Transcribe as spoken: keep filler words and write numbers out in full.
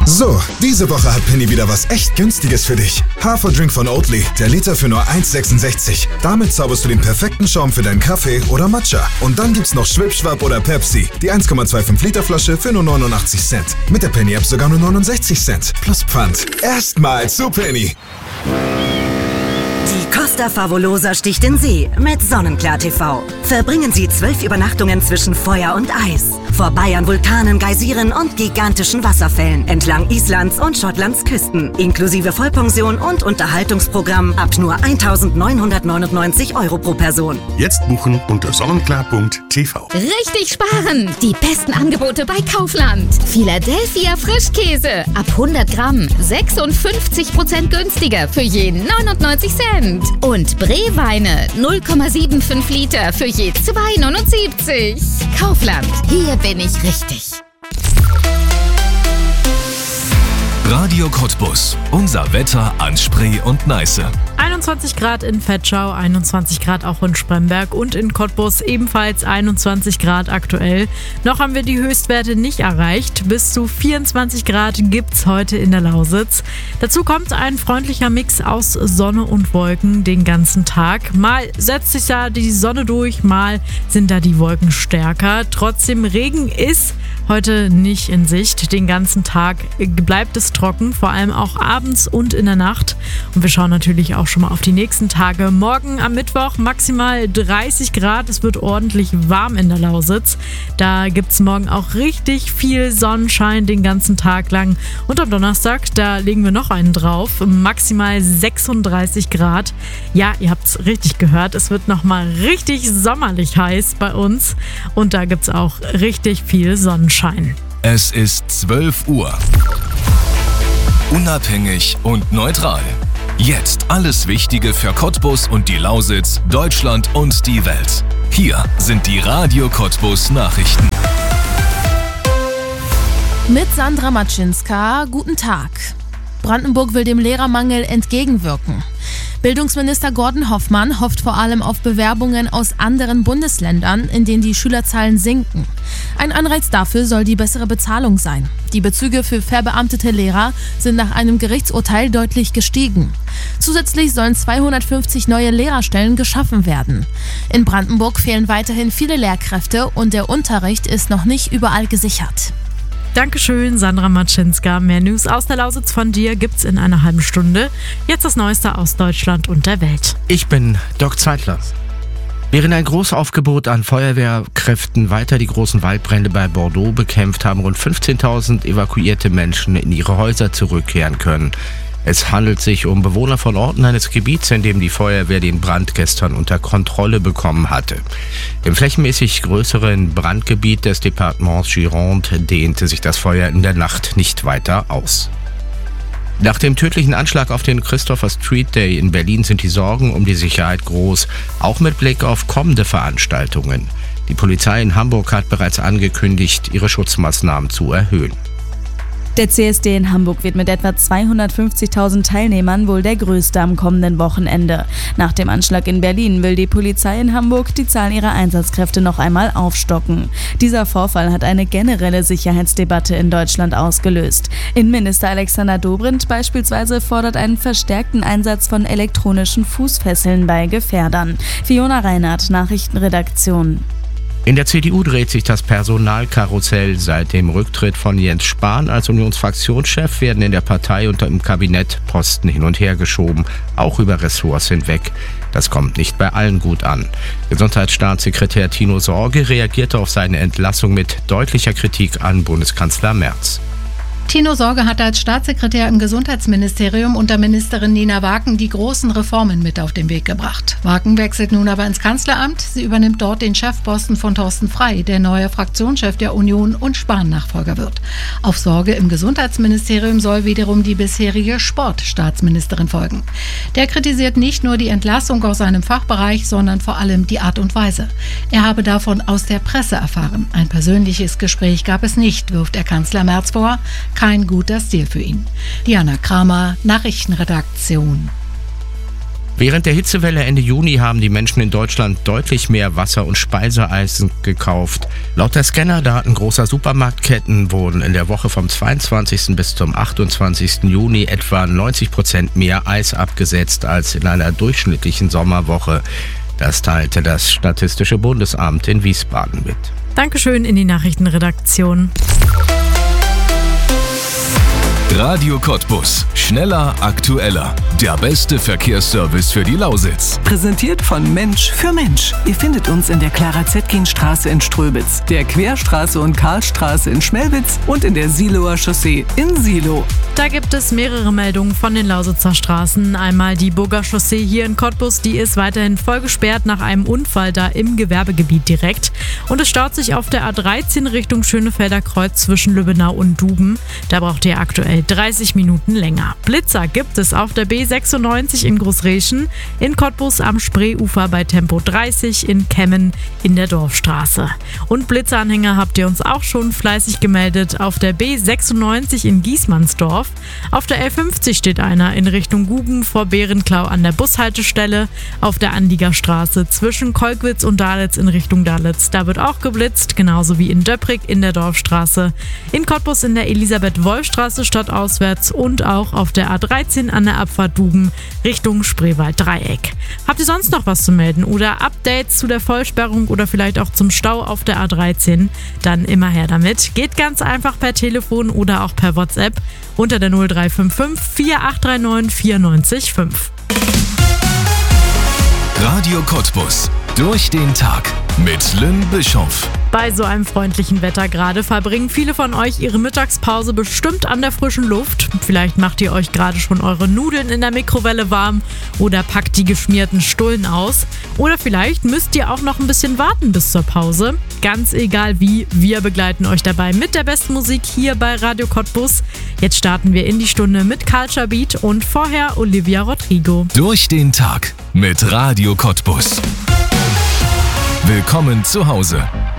So, diese Woche hat Penny wieder was echt Günstiges für dich. Haferdrink von Oatly, der Liter für nur eins Komma sechsundsechzig. Damit zauberst du den perfekten Schaum für deinen Kaffee oder Matcha. Und dann gibt's noch Schwipschwapp oder Pepsi, die eins Komma fünfundzwanzig Liter Flasche für nur neunundachtzig Cent. Mit der Penny-App sogar nur neunundsechzig Cent. Plus Pfand. Erstmal zu Penny. Die Costa Favolosa sticht in See mit Sonnenklar T V. Verbringen Sie zwölf Übernachtungen zwischen Feuer und Eis. Vorbei an Vulkanen, Geysiren und gigantischen Wasserfällen entlang Islands und Schottlands Küsten. Inklusive Vollpension und Unterhaltungsprogramm ab nur eintausendneunhundertneunundneunzig Euro pro Person. Jetzt buchen unter sonnenklar punkt t v. Richtig sparen! Die besten Angebote bei Kaufland. Philadelphia Frischkäse ab hundert Gramm sechsundfünfzig Prozent günstiger für je neunundneunzig Cent. Und Breweine null Komma fünfundsiebzig Liter für je zwei neunundsiebzig. Kaufland, hier bin ich richtig. Radio Cottbus. Unser Wetter an Spree und Neiße. einundzwanzig Grad in Vetschau, einundzwanzig Grad auch in Spremberg und in Cottbus ebenfalls einundzwanzig Grad aktuell. Noch haben wir die Höchstwerte nicht erreicht. Bis zu vierundzwanzig Grad gibt's heute in der Lausitz. Dazu kommt ein freundlicher Mix aus Sonne und Wolken den ganzen Tag. Mal setzt sich da die Sonne durch, mal sind da die Wolken stärker. Trotzdem, Regen ist heute nicht in Sicht. Den ganzen Tag bleibt es trocken, vor allem auch abends und in der Nacht. Und wir schauen natürlich auch schon mal auf die nächsten Tage. Morgen am Mittwoch maximal dreißig Grad. Es wird ordentlich warm in der Lausitz. Da gibt es morgen auch richtig viel Sonnenschein den ganzen Tag lang. Und am Donnerstag, da legen wir noch einen drauf. Maximal sechsunddreißig Grad. Ja, ihr habt es richtig gehört. Es wird nochmal richtig sommerlich heiß bei uns. Und da gibt es auch richtig viel Sonnenschein. Es ist zwölf Uhr. Unabhängig und neutral. Jetzt alles Wichtige für Cottbus und die Lausitz, Deutschland und die Welt. Hier sind die Radio Cottbus Nachrichten. Mit Sandra Matschinska, guten Tag. Brandenburg will dem Lehrermangel entgegenwirken. Bildungsminister Gordon Hoffmann hofft vor allem auf Bewerbungen aus anderen Bundesländern, in denen die Schülerzahlen sinken. Ein Anreiz dafür soll die bessere Bezahlung sein. Die Bezüge für verbeamtete Lehrer sind nach einem Gerichtsurteil deutlich gestiegen. Zusätzlich sollen zweihundertfünfzig neue Lehrerstellen geschaffen werden. In Brandenburg fehlen weiterhin viele Lehrkräfte und der Unterricht ist noch nicht überall gesichert. Dankeschön, Sandra Matschinska. Mehr News aus der Lausitz von dir gibt's in einer halben Stunde. Jetzt das Neueste aus Deutschland und der Welt. Ich bin Doc Zeitler. Während ein Großaufgebot an Feuerwehrkräften weiter die großen Waldbrände bei Bordeaux bekämpft, haben rund fünfzehntausend evakuierte Menschen in ihre Häuser zurückkehren können. Es handelt sich um Bewohner von Orten eines Gebiets, in dem die Feuerwehr den Brand gestern unter Kontrolle bekommen hatte. Im flächenmäßig größeren Brandgebiet des Departements Gironde dehnte sich das Feuer in der Nacht nicht weiter aus. Nach dem tödlichen Anschlag auf den Christopher Street Day in Berlin sind die Sorgen um die Sicherheit groß, auch mit Blick auf kommende Veranstaltungen. Die Polizei in Hamburg hat bereits angekündigt, ihre Schutzmaßnahmen zu erhöhen. Der C S D in Hamburg wird mit etwa zweihundertfünfzigtausend Teilnehmern wohl der größte am kommenden Wochenende. Nach dem Anschlag in Berlin will die Polizei in Hamburg die Zahl ihrer Einsatzkräfte noch einmal aufstocken. Dieser Vorfall hat eine generelle Sicherheitsdebatte in Deutschland ausgelöst. Innenminister Alexander Dobrindt beispielsweise fordert einen verstärkten Einsatz von elektronischen Fußfesseln bei Gefährdern. Fiona Reinhardt, Nachrichtenredaktion. In der C D U dreht sich das Personalkarussell. Seit dem Rücktritt von Jens Spahn als Unionsfraktionschef werden in der Partei und im Kabinett Posten hin und her geschoben, auch über Ressorts hinweg. Das kommt nicht bei allen gut an. Gesundheitsstaatssekretär Tino Sorge reagierte auf seine Entlassung mit deutlicher Kritik an Bundeskanzler Merz. Tino Sorge hat als Staatssekretär im Gesundheitsministerium unter Ministerin Nina Waken die großen Reformen mit auf den Weg gebracht. Waken wechselt nun aber ins Kanzleramt. Sie übernimmt dort den Chefposten von Thorsten Frey, der neue Fraktionschef der Union und Spahn-Nachfolger wird. Auf Sorge im Gesundheitsministerium soll wiederum die bisherige Sportstaatsministerin folgen. Der kritisiert nicht nur die Entlassung aus seinem Fachbereich, sondern vor allem die Art und Weise. Er habe davon aus der Presse erfahren. Ein persönliches Gespräch gab es nicht, wirft der Kanzler Merz vor. Kein guter Stil für ihn. Diana Kramer, Nachrichtenredaktion. Während der Hitzewelle Ende Juni haben die Menschen in Deutschland deutlich mehr Wasser- und Speiseeisen gekauft. Laut der Scannerdaten großer Supermarktketten wurden in der Woche vom zweiundzwanzigsten bis zum achtundzwanzigsten Juni etwa neunzig Prozent mehr Eis abgesetzt als in einer durchschnittlichen Sommerwoche. Das teilte das Statistische Bundesamt in Wiesbaden mit. Dankeschön in die Nachrichtenredaktion. Radio Cottbus. Schneller, aktueller. Der beste Verkehrsservice für die Lausitz. Präsentiert von Mensch für Mensch. Ihr findet uns in der Clara-Zetkin-Straße in Ströbitz, der Querstraße und Karlstraße in Schmelwitz und in der Siloer Chaussee in Silo. Da gibt es mehrere Meldungen von den Lausitzer Straßen. Einmal die Burger Chaussee hier in Cottbus, die ist weiterhin voll gesperrt nach einem Unfall da im Gewerbegebiet direkt. Und es staut sich auf der A dreizehn Richtung Schönefelder Kreuz zwischen Lübbenau und Duben. Da braucht ihr aktuell dreißig Minuten länger. Blitzer gibt es auf der B sechsundneunzig in Großreschen, in Cottbus am Spreeufer bei Tempo dreißig, in Kemmen in der Dorfstraße. Und Blitzeranhänger habt ihr uns auch schon fleißig gemeldet auf der B sechsundneunzig in Giesmannsdorf. Auf der L fünfzig steht einer in Richtung Guben vor Bärenklau an der Bushaltestelle. Auf der Andiger Straße zwischen Kolkwitz und Dalitz in Richtung Dalitz. Da wird auch geblitzt, genauso wie in Döprig in der Dorfstraße. In Cottbus in der Elisabeth-Wolf-Straße stadtauswärts und auch auf der A dreizehn an der Abfahrt Duben Richtung Spreewald-Dreieck. Habt ihr sonst noch was zu melden oder Updates zu der Vollsperrung oder vielleicht auch zum Stau auf der A dreizehn? Dann immer her damit. Geht ganz einfach per Telefon oder auch per WhatsApp unter der null drei fünf fünf vier acht drei neun vier neun fünf. Radio Cottbus. Durch den Tag mit Lynn Bischoff. Bei so einem freundlichen Wetter gerade verbringen viele von euch ihre Mittagspause bestimmt an der frischen Luft. Vielleicht macht ihr euch gerade schon eure Nudeln in der Mikrowelle warm oder packt die geschmierten Stullen aus. Oder vielleicht müsst ihr auch noch ein bisschen warten bis zur Pause. Ganz egal wie, wir begleiten euch dabei mit der besten Musik hier bei Radio Cottbus. Jetzt starten wir in die Stunde mit Culture Beat und vorher Olivia Rodrigo. Durch den Tag mit Radio Cottbus. Willkommen zu Hause.